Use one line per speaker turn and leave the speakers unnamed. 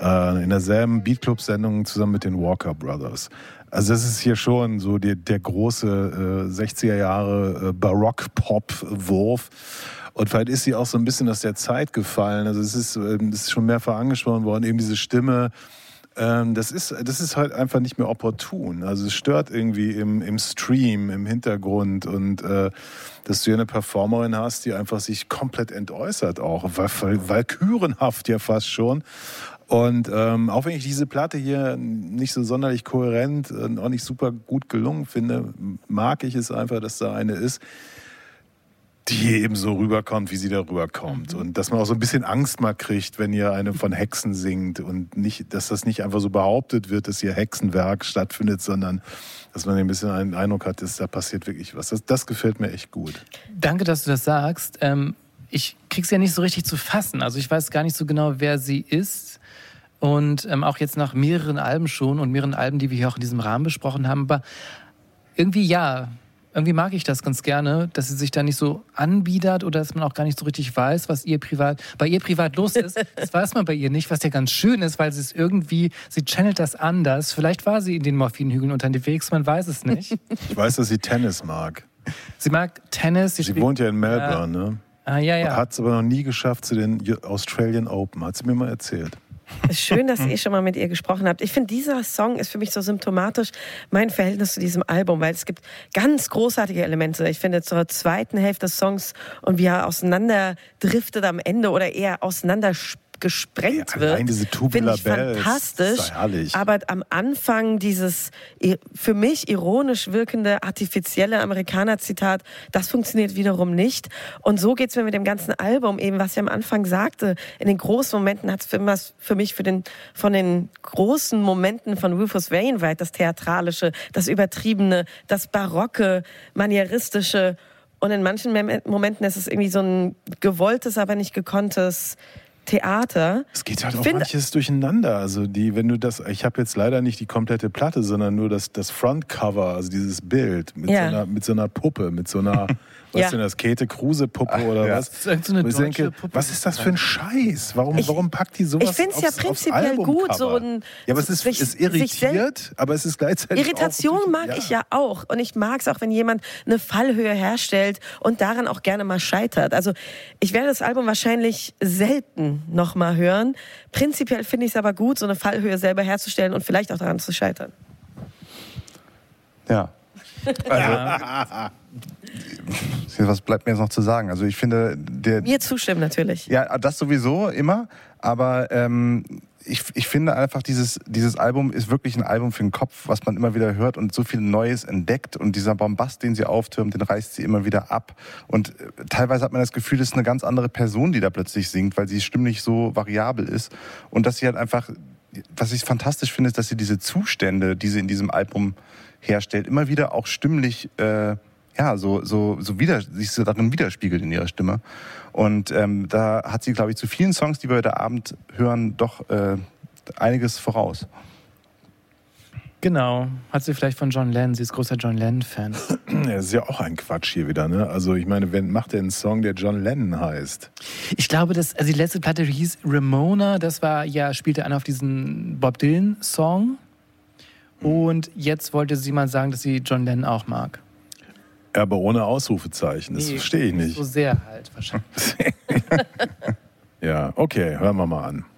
in derselben Beatclub-Sendung zusammen mit den Walker Brothers. Also das ist hier schon so der große 60er Jahre Barock-Pop-Wurf. Und vielleicht ist sie auch so ein bisschen aus der Zeit gefallen. Also es ist schon mehrfach angesprochen worden, eben diese Stimme. Das ist halt einfach nicht mehr opportun. Also es stört irgendwie im Stream, im Hintergrund und dass du hier eine Performerin hast, die einfach sich komplett entäußert auch, walkürenhaft ja fast schon. Und auch wenn ich diese Platte hier nicht so sonderlich kohärent und auch nicht super gut gelungen finde, mag ich es einfach, dass da eine ist, die eben so rüberkommt, wie sie da rüberkommt. Und dass man auch so ein bisschen Angst mal kriegt, wenn hier eine von Hexen singt und nicht, dass das nicht einfach so behauptet wird, dass hier Hexenwerk stattfindet, sondern dass man ein bisschen einen Eindruck hat, dass da passiert wirklich was. Das gefällt mir echt gut.
Danke, dass du das sagst. Ich krieg's ja nicht so richtig zu fassen. Also ich weiß gar nicht so genau, wer sie ist. Und auch jetzt nach mehreren Alben schon und mehreren Alben, die wir hier auch in diesem Rahmen besprochen haben. Aber irgendwie mag ich das ganz gerne, dass sie sich da nicht so anbiedert oder dass man auch gar nicht so richtig weiß, was bei ihr privat los ist. Das weiß man bei ihr nicht, was ja ganz schön ist, weil sie channelt das anders. Vielleicht war sie in den Morphinhügeln unterwegs, man weiß es nicht.
Ich weiß, dass sie Tennis mag.
Sie mag Tennis.
Sie wohnt ja in Melbourne, ne?
Ja.
Hat es aber noch nie geschafft zu den Australian Open, hat sie mir mal erzählt.
Es ist schön, dass ihr schon mal mit ihr gesprochen habt. Ich finde, dieser Song ist für mich so symptomatisch mein Verhältnis zu diesem Album, weil es gibt ganz großartige Elemente. Ich finde, zur zweiten Hälfte des Songs und wie er auseinanderdriftet am Ende oder eher gesprengt wird,
allein diese Tubular
finde ich fantastisch. Aber am Anfang dieses für mich ironisch wirkende, artifizielle Amerikaner-Zitat, das funktioniert wiederum nicht. Und so geht's mir mit dem ganzen Album eben, was ich am Anfang sagte. In den großen Momenten hat's für mich von den großen Momenten von Rufus Wainwright, das Theatralische, das Übertriebene, das Barocke, Manieristische. Und in manchen Momenten ist es irgendwie so ein gewolltes, aber nicht gekonntes Theater.
Es geht halt auch manches durcheinander. Also ich habe jetzt leider nicht die komplette Platte, sondern nur das Frontcover, also dieses Bild mit so einer Puppe, mit so einer, was ist denn das, Käthe Kruse Puppe oder was?
Das ist so eine deutsche
ich denke,
Puppe.
Was ist das für ein Scheiß? Warum packt die sowas
Ich finde es ja prinzipiell gut, so ein...
Ja, aber es irritiert, aber es ist gleichzeitig
Irritation mag ich ja auch. Und ich mag es auch, wenn jemand eine Fallhöhe herstellt und daran auch gerne mal scheitert. Also ich werde das Album wahrscheinlich selten noch mal hören. Prinzipiell finde ich es aber gut, so eine Fallhöhe selber herzustellen und vielleicht auch daran zu scheitern.
Ja. Was bleibt mir jetzt noch zu sagen? Also ich finde...
Mir zustimmen natürlich.
Ja, das sowieso immer, aber ich finde einfach, dieses Album ist wirklich ein Album für den Kopf, was man immer wieder hört und so viel Neues entdeckt und dieser Bombast, den sie auftürmt, den reißt sie immer wieder ab und teilweise hat man das Gefühl, das ist eine ganz andere Person, die da plötzlich singt, weil sie stimmlich so variabel ist und dass sie halt einfach, was ich fantastisch finde, ist, dass sie diese Zustände, die sie in diesem Album herstellt, immer wieder auch stimmlich sich so darin widerspiegelt in ihrer Stimme. Und da hat sie, glaube ich, zu vielen Songs, die wir heute Abend hören, doch einiges voraus.
Genau. Hat sie vielleicht von John Lennon. Sie ist großer John Lennon-Fan.
Ja, das ist ja auch ein Quatsch hier wieder, ne? Also ich meine, wer macht denn einen Song, der John Lennon heißt?
Ich glaube, die letzte Platte hieß Ramona. Das spielte einer auf diesen Bob Dylan-Song. Und jetzt wollte sie mal sagen, dass sie John Lennon auch mag.
Aber ohne Ausrufezeichen, das verstehe ich nicht.
So sehr halt wahrscheinlich.
Ja, okay, hören wir mal an.